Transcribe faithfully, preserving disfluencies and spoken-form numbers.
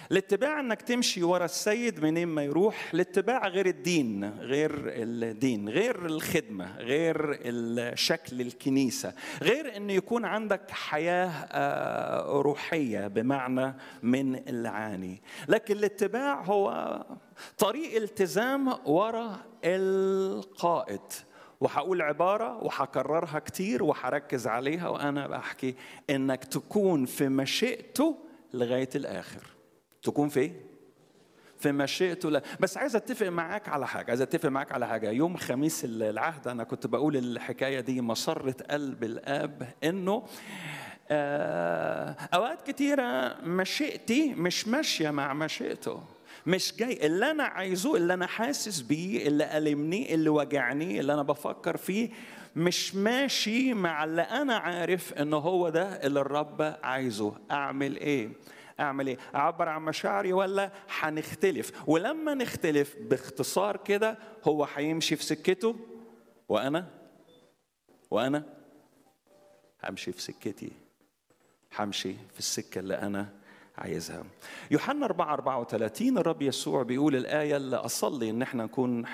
الاتباع انك تمشي ورا السيد منين ما يروح. الاتباع غير الدين، غير الدين، غير الخدمة، غير شكل الكنيسة، غير ان يكون عندك حياة روحية بمعنى من العاني. لكن الاتباع هو طريق التزام ورا القائد. وهقول عبارة وهكررها كتير وهركز عليها وأنا بحكي، إنك تكون في مشيئته لغاية الآخر. تكون في في مشيئته. لا بس عايز اتفق معاك على حاجه، عايز اتفق معاك على حاجه. يوم خميس العهد انا كنت بقول الحكايه دي مسرة قلب الاب، انه اوقات كتيره مشيئتي مش ماشيه مع مشيئته، مش جاي اللي انا عايزه، اللي انا حاسس بيه، اللي ألمني، اللي وجعني، اللي انا بفكر فيه، مش ماشي مع اللي انا عارف انه هو ده اللي الرب عايزه. اعمل ايه؟ اعمل ايه؟ اعبر عن مشاعري ولا هنختلف؟ ولما نختلف باختصار كده، هو هيمشي في سكته وانا وانا همشي في سكتي، همشي في السكه اللي انا عايزها. يوحنا أربعة أربعة وثلاثين الرب يسوع بيقول الآية اللي أصلي إن احنا نكون